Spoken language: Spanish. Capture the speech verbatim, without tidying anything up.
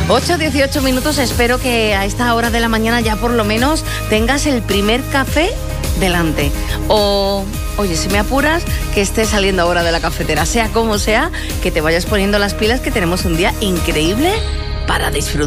ocho dieciocho minutos, espero que a esta hora de la mañana ya por lo menos tengas el primer café delante. O, oye, si me apuras, que estés saliendo ahora de la cafetera, sea como sea, que te vayas poniendo las pilas, que tenemos un día increíble para disfrutar.